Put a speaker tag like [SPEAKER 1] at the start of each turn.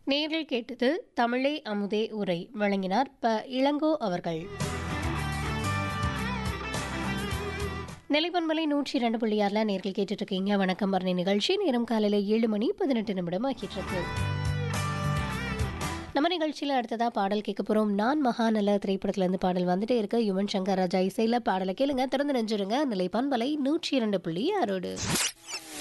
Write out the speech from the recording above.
[SPEAKER 1] நேரில் கேட்டது தமிழே அமுதே உரை வழங்கினார் இளங்கோ அவர்கள். நிலைப்பன்மலை 102.6 நேர்கள் கேட்டுட்டு இருக்கீங்க. வணக்கம் பரணி நிகழ்ச்சி. நேரம் காலையில் 7:18 ஆகிட்டு இருக்கு. நம்ம நிகழ்ச்சியில் அடுத்ததா பாடல் கேட்க போறோம். நான் மகாநல திரைப்படத்திலிருந்து பாடல் வந்துட்டே இருக்கு. யுவன் சங்கர் ராஜா இசையில பாடலை கேளுங்க. திறந்து நெஞ்சிருங்க. நிலைப்பன்மலை 102.6.